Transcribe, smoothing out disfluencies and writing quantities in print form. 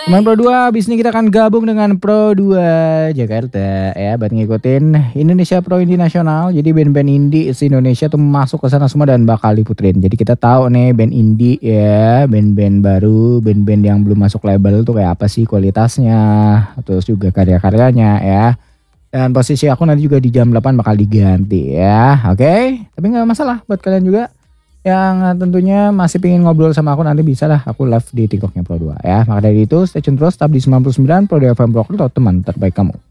Teman Pro 2, abis ini kita akan gabung dengan Pro 2 Jakarta ya buat ngikutin Indonesia Pro Indie Nasional. Jadi band-band indie se-Indonesia tuh masuk ke sana semua dan bakal diputerin. Jadi kita tahu nih band indie ya, band-band baru, band-band yang belum masuk label tuh kayak apa sih kualitasnya, terus juga karya-karyanya ya. Dan posisi aku nanti juga di jam 8 bakal diganti ya. Oke, tapi nggak masalah buat kalian juga yang tentunya masih pengen ngobrol sama aku, nanti bisa lah aku live di TikToknya Pro 2 ya. Maka dari itu stay tune terus, tetap di 99 Pro 2 FM Pro, teman terbaik kamu.